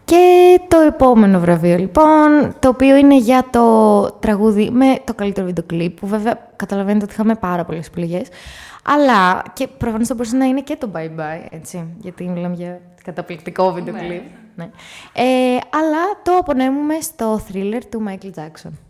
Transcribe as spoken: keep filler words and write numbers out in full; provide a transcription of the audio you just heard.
Και το επόμενο βραβείο, λοιπόν, το οποίο είναι για το τραγούδι με το καλύτερο βίντεο κλιπ, που βέβαια καταλαβαίνετε ότι είχαμε πάρα πολλές επιλογές. Αλλά και προφανώς θα μπορούσε να είναι και το Bye Bye, έτσι, γιατί μιλάμε για καταπληκτικό βίντεο κλιπ. Ναι. Ναι. Ε, αλλά το απονέμουμε στο Thriller του Michael Jackson.